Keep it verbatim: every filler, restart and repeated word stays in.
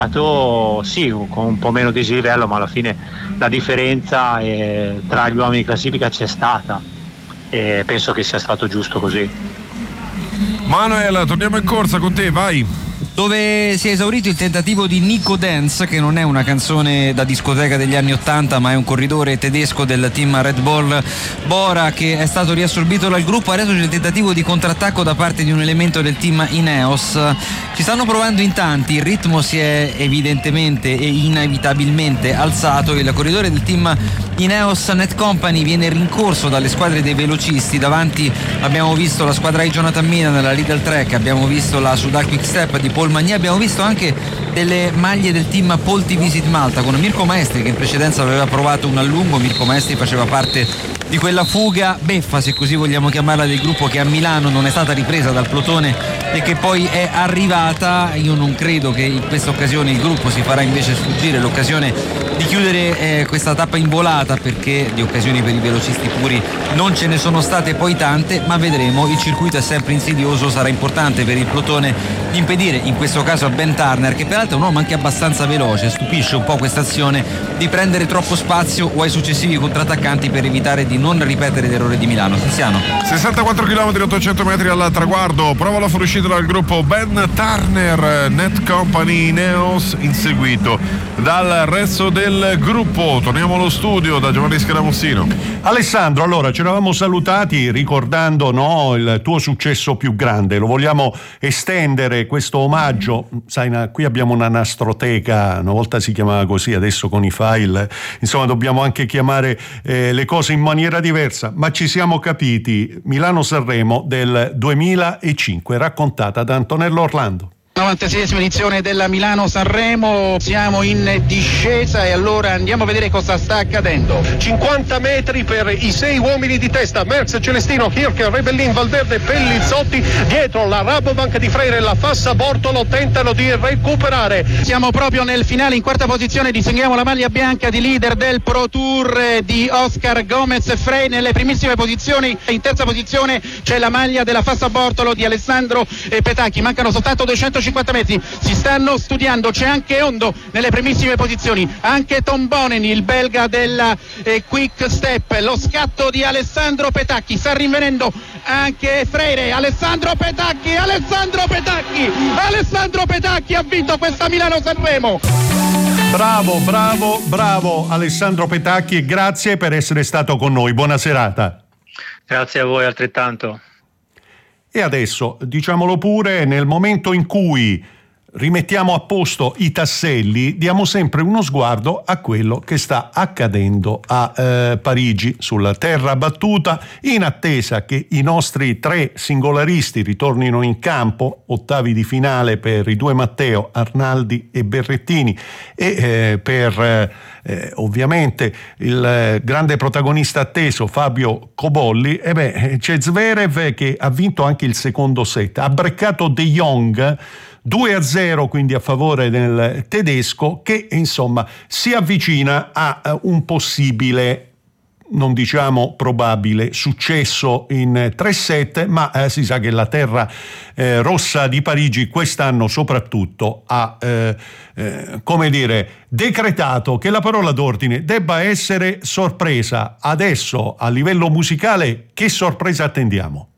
Sì, con un po' meno di livello, ma alla fine la differenza eh, tra gli uomini di classifica c'è stata e penso che sia stato giusto così. Manuel, torniamo in corsa con te, vai. Dove si è esaurito il tentativo di Nico Dance, che non è una canzone da discoteca degli anni ottanta, ma è un corridore tedesco del team Red Bull Bora, che è stato riassorbito dal gruppo. Adesso c'è il tentativo di contrattacco da parte di un elemento del team Ineos. Ci stanno provando in tanti, il ritmo si è evidentemente e inevitabilmente alzato. Il corridore del team Ineos Net Company viene rincorso dalle squadre dei velocisti. Davanti abbiamo visto la squadra di Jonathan Mina nella Lidl Trek, abbiamo visto la Sudal Quick Step di Paul Magnier, abbiamo visto anche delle maglie del team Polti Visit Malta con Mirko Maestri, che in precedenza aveva provato un allungo. Mirko Maestri faceva parte di quella fuga beffa, se così vogliamo chiamarla, del gruppo che a Milano non è stata ripresa dal plotone e che poi è arrivata. Io non credo che in questa occasione il gruppo si farà invece sfuggire l'occasione di chiudere eh, questa tappa in volata, perché di occasioni per i velocisti puri non ce ne sono state poi tante, ma vedremo. Il circuito è sempre insidioso, sarà importante per il plotone impedire, in questo caso a Ben Turner, che peraltro è un uomo anche abbastanza veloce, stupisce un po' questa azione, di prendere troppo spazio o ai successivi contrattaccanti per evitare di non ripetere l'errore di Milano. Tiziano. sessantaquattro chilometri, ottocento metri al traguardo, prova la fuoriuscita dal gruppo Ben Turner, Net Company Ineos, inseguito dal resto del gruppo. Torniamo allo studio da Giovanni Scaramussino. Alessandro, allora ci eravamo salutati ricordando, no, il tuo successo più grande. Lo vogliamo estendere questo omaggio? Sai, qui abbiamo una nastroteca, una volta si chiamava così, adesso con i file, insomma dobbiamo anche chiamare eh, le cose in maniera diversa, ma ci siamo capiti. Milano-Sanremo del duemilacinque, raccontata da Antonello Orlando. novantaseiesima edizione della Milano-Sanremo, siamo in discesa e allora andiamo a vedere cosa sta accadendo. cinquanta metri per i sei uomini di testa, Merckx, Celestino, Hirk, Rebellin, Valverde, Pellizzotti, dietro la Rabobank di Freire e la Fassa Bortolo tentano di recuperare. Siamo proprio nel finale, in quarta posizione distinguiamo la maglia bianca di leader del Pro Tour di Oscar Gomez Frey nelle primissime posizioni. In terza posizione c'è la maglia della Fassa Bortolo di Alessandro Petacchi, mancano soltanto duecentocinquanta metri, si stanno studiando, c'è anche Ondo nelle primissime posizioni, anche Tom Boneni, il belga della eh, Quick Step. Lo scatto di Alessandro Petacchi, sta rinvenendo anche Freire. Alessandro Petacchi, Alessandro Petacchi, Alessandro Petacchi ha vinto questa Milano-Sanremo. Bravo, bravo, bravo Alessandro Petacchi, e grazie per essere stato con noi. Buona serata. Grazie a voi altrettanto. E adesso, diciamolo pure, nel momento in cui rimettiamo a posto i tasselli, diamo sempre uno sguardo a quello che sta accadendo a eh, Parigi, sulla terra battuta, in attesa che i nostri tre singolaristi ritornino in campo, ottavi di finale per i due Matteo, Arnaldi e Berrettini, e eh, per eh, ovviamente il eh, grande protagonista atteso Fabio Cobolli. E beh, c'è Zverev che ha vinto anche il secondo set, ha breccato De Jong due a zero, quindi a favore del tedesco, che insomma si avvicina a un possibile, non diciamo probabile, successo in tre set, ma eh, si sa che la terra eh, rossa di Parigi quest'anno soprattutto ha eh, eh, come dire decretato che la parola d'ordine debba essere sorpresa. Adesso a livello musicale che sorpresa attendiamo?